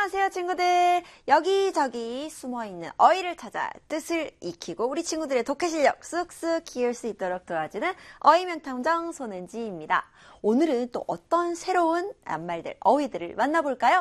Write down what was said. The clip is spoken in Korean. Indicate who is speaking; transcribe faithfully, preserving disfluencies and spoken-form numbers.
Speaker 1: 안녕하세요, 친구들. 여기저기 숨어있는 어휘를 찾아 뜻을 익히고 우리 친구들의 독해 실력 쑥쑥 키울 수 있도록 도와주는 어휘 명탐정 손은지입니다. 오늘은 또 어떤 새로운 낱말들, 어휘들을 만나볼까요?